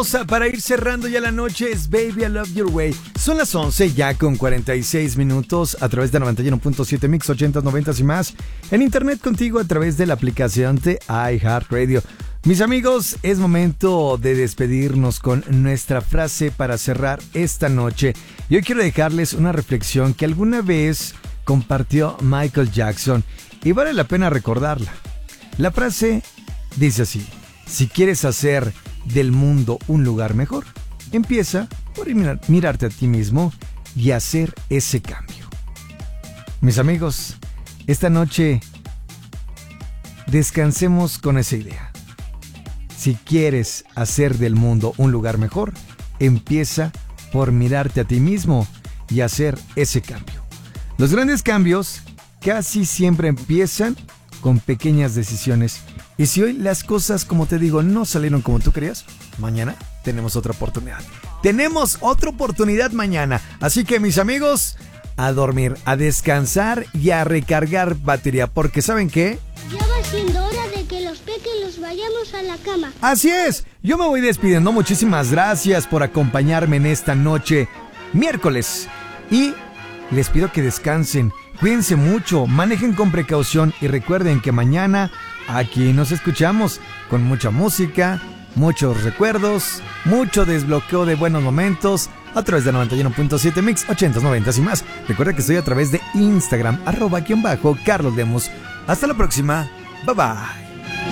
Para ir cerrando ya la noche es Baby I Love Your Way. Son las 11 ya con 46 minutos a través de 91.7 Mix 80s, 90s y más. En internet contigo a través de la aplicación de iHeartRadio. Mis amigos, es momento de despedirnos con nuestra frase para cerrar esta noche. Y hoy quiero dejarles una reflexión que alguna vez compartió Michael Jackson y vale la pena recordarla. La frase dice así: si quieres hacer del mundo un lugar mejor, empieza por mirarte a ti mismo y hacer ese cambio. Mis amigos, esta noche descansemos con esa idea. Si quieres hacer del mundo un lugar mejor, empieza por mirarte a ti mismo y hacer ese cambio. Los grandes cambios casi siempre empiezan con pequeñas decisiones. Y si hoy las cosas, como te digo, no salieron como tú querías, mañana tenemos otra oportunidad. Tenemos otra oportunidad mañana. Así que, mis amigos, a dormir, a descansar y a recargar batería. Porque, ¿saben qué? Ya va siendo hora de que los pequeños vayamos a la cama. Así es. Yo me voy despidiendo. Muchísimas gracias por acompañarme en esta noche, miércoles. Y les pido que descansen. Cuídense mucho, manejen con precaución y recuerden que mañana aquí nos escuchamos con mucha música, muchos recuerdos, mucho desbloqueo de buenos momentos a través de 91.7 Mix 80s, 90s y más. Recuerda que estoy a través de Instagram, @Carlos Lemus. Hasta la próxima. Bye bye.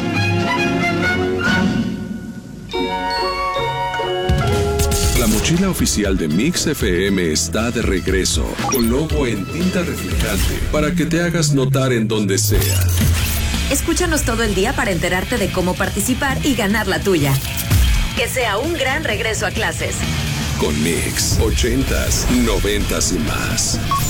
La mochila oficial de Mix FM está de regreso, con logo en tinta reflejante, para que te hagas notar en donde sea. Escúchanos todo el día para enterarte de cómo participar y ganar la tuya. Que sea un gran regreso a clases. Con Mix 80s, 90s y más.